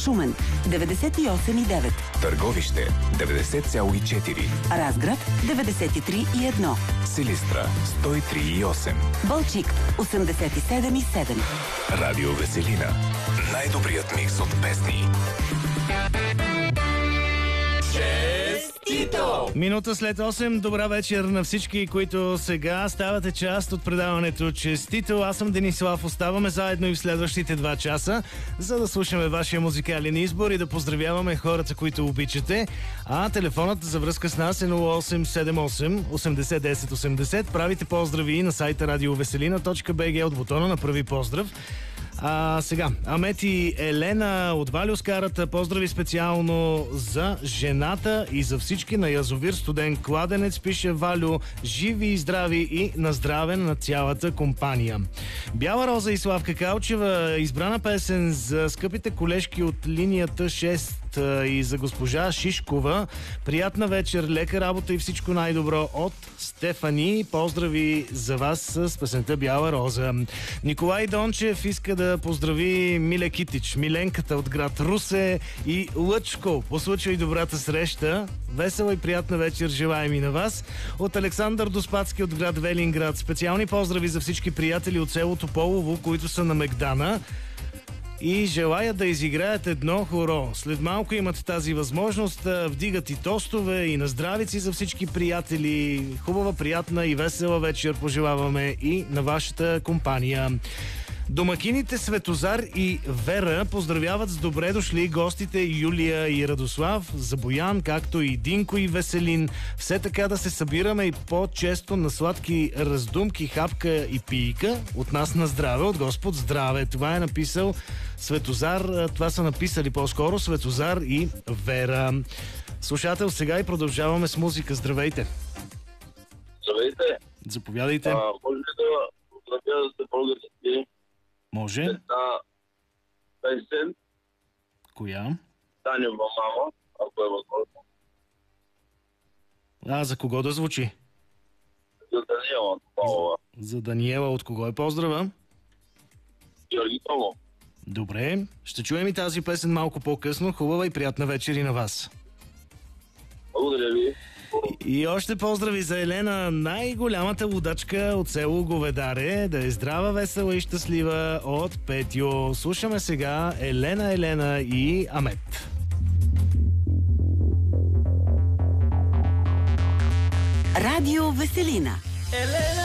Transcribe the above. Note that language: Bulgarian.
Шумен 98,9. Търговище 90,4. Разград 93,1. Силистра 103,8. Балчик 87,7. Радио Веселина. Най-добрият микс от песни. Честито! Минута след 8. Добра вечер на всички, които сега ставате част от предаването Честито. Аз съм Денислав. Оставаме заедно и в следващите 2 часа, за да слушаме вашия музикален избор и да поздравяваме хората, които обичате. А телефонът за връзка с нас е 0878 80 10 80. Правите поздрави на сайта radiovеселина.bg от бутона на Прави поздрав. Сега, Амет и Елена от Валю скарат поздрави специално за жената и за всички на язовир Студен кладенец. Пише Валю, живи и здрави и на здраве на цялата компания. Бяла Роза и Славка Калчева, избрана песен за скъпите колежки от линията 6 и за госпожа Шишкова. Приятна вечер, лека работа и всичко най-добро от Стефани. Поздрави за вас с песента Бяла Роза. Николай Дончев иска да поздрави Миле Китич, Миленката от град Русе и Лъчко. По случай добрата среща. Весела и приятна вечер желаем и на вас. От Александър Доспадски от град Велинград. Специални поздрави за всички приятели от селото Полово, които са на Мегдана и желаят да изиграят едно хоро. След малко имат тази възможност, вдигат и тостове и на здравици за всички приятели. Хубава, приятна и весела вечер пожелаваме и на вашата компания. Домакините Светозар и Вера поздравяват с добре дошли гостите Юлия и Радослав, за Боян, както и Динко и Веселин. Все така да се събираме и по-често на сладки раздумки, хапка и пийка. От нас на здраве, от Господ здраве. Това е написал Светозар, това са написали по-скоро Светозар и Вера. Слушател сега и продължаваме с музика. Здравейте! Здравейте! Заповядайте! Може ли да поздравя за български? Може. Песен. Коя? Танева мама, ако е възможно. За кого да звучи? За Даниела Томова. За Даниела от кого е поздрава? Георги Томов. Добре, ще чуем и тази песен малко по-късно. Хубава и приятна вечер и на вас. Благодаря ви. И още поздрави за Елена, най-голямата лудачка от село Говедаре. Да е здрава, весела и щастлива от Петю. Слушаме сега Елена и Амет. Радио Веселина. Елена!